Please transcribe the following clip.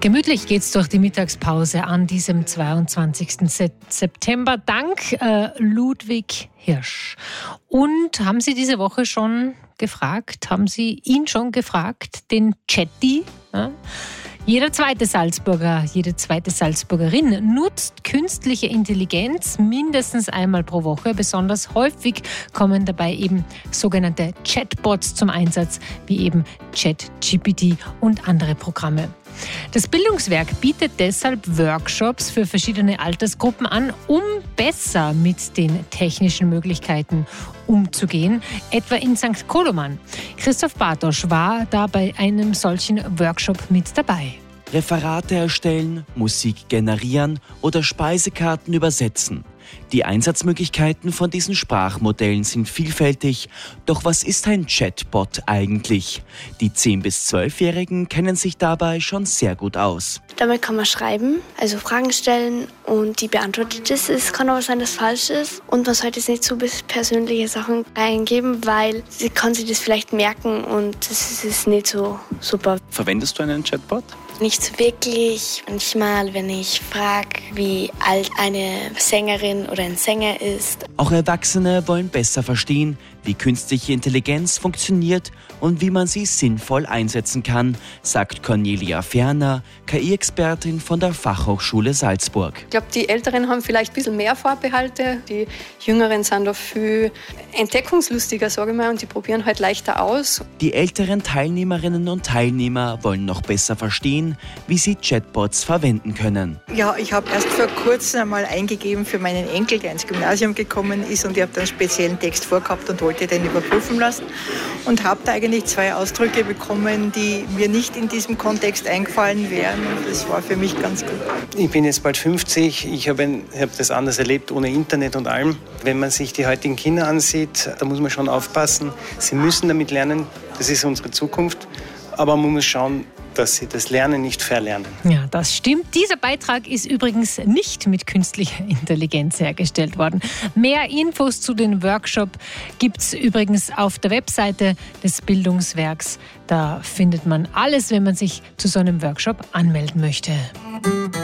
Gemütlich geht's durch die Mittagspause an diesem 22. September dank Ludwig Hirsch. Und haben Sie diese Woche schon gefragt, den Chatty? Ja? Jeder zweite Salzburger, jede zweite Salzburgerin nutzt künstliche Intelligenz mindestens einmal pro Woche. Besonders häufig kommen dabei eben sogenannte Chatbots zum Einsatz, wie eben ChatGPT und andere Programme. Das Bildungswerk bietet deshalb Workshops für verschiedene Altersgruppen an, um besser mit den technischen Möglichkeiten umzugehen, etwa in St. Koloman. Christoph Bartosch war da bei einem solchen Workshop mit dabei. Referate erstellen, Musik generieren oder Speisekarten übersetzen. Die Einsatzmöglichkeiten von diesen Sprachmodellen sind vielfältig. Doch was ist ein Chatbot eigentlich? Die 10- bis 12-Jährigen kennen sich dabei schon sehr gut aus. Damit kann man schreiben, also Fragen stellen und die beantwortet es. Es kann aber sein, dass es falsch ist. Und man sollte jetzt nicht so persönliche Sachen eingeben, weil sie kann sich das vielleicht merken und das ist nicht so super. Verwendest du einen Chatbot? Nicht so wirklich. Manchmal, wenn ich frage, wie alt eine Sängerin oder ein Sänger ist. Auch Erwachsene wollen besser verstehen, wie künstliche Intelligenz funktioniert und wie man sie sinnvoll einsetzen kann, sagt Cornelia Ferner, KI-Expertin von der Fachhochschule Salzburg. Ich glaube, die Älteren haben vielleicht ein bisschen mehr Vorbehalte. Die Jüngeren sind da viel entdeckungslustiger, sage ich mal, und die probieren halt leichter aus. Die älteren Teilnehmerinnen und Teilnehmer wollen noch besser verstehen, wie sie Chatbots verwenden können. Ja, ich habe erst vor kurzem einmal eingegeben für meinen Enkel, der ins Gymnasium gekommen ist, und ich habe dann einen speziellen Text vorgehabt und wollte den überprüfen lassen und habe da eigentlich 2 Ausdrücke bekommen, die mir nicht in diesem Kontext eingefallen wären, und das war für mich ganz gut. Ich bin jetzt bald 50, ich habe das anders erlebt, ohne Internet und allem. Wenn man sich die heutigen Kinder ansieht, da muss man schon aufpassen. Sie müssen damit lernen, das ist unsere Zukunft, aber man muss schauen, dass sie das Lernen nicht verlernen. Ja, das stimmt. Dieser Beitrag ist übrigens nicht mit künstlicher Intelligenz hergestellt worden. Mehr Infos zu dem Workshop gibt es übrigens auf der Webseite des Bildungswerks. Da findet man alles, wenn man sich zu so einem Workshop anmelden möchte.